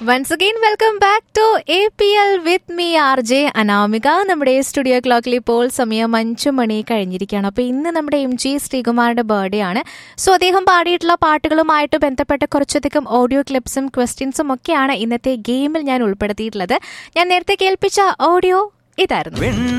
Once again, welcome back to APL with me, RJ Anamika. നമ്മുടെ studio ക്ലോക്കിൽ ഇപ്പോൾ സമയം 5 മണി കഴിഞ്ഞിരിക്കുകയാണ്. അപ്പോൾ ഇന്ന് നമ്മുടെ MG ശ്രീകുമാറിന്റെ ബർത്ത്ഡേ ആണ്. സോ അദ്ദേഹം പാടിയിട്ടുള്ള പാട്ടുകളുമായിട്ട് ബന്ധപ്പെട്ട കുറച്ചധികം ഓഡിയോ ക്ലിപ്സും ക്വസ്റ്റ്യൻസും ഒക്കെയാണ് ഇന്നത്തെ ഗെയിമിൽ ഞാൻ ഉൾപ്പെടുത്തിയിട്ടുള്ളത്. ഞാൻ നേരത്തെ കേൾപ്പിച്ച ഓഡിയോ ഇതായിരുന്നു.